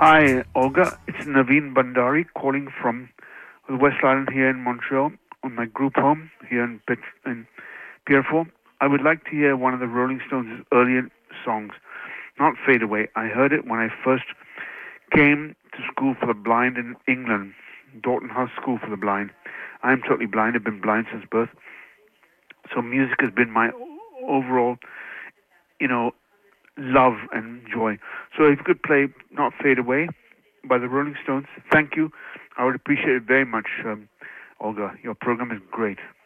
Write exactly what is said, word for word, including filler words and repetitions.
Hi, Olga. It's Naveen Bandari calling from the West Island here in Montreal on my group home here in, Pitt, in Pierrefort. I would like to hear one of the Rolling Stones' earlier songs, not Fade Away. I heard it when I first came to school for the blind in England, Dalton House School for the Blind. I'm totally blind. I've been blind since birth. So music has been my overall, you know, love and joy. So if you could play Not Fade Away by the Rolling Stones, thank you. I would appreciate it very much, um, Olga. Your program is great.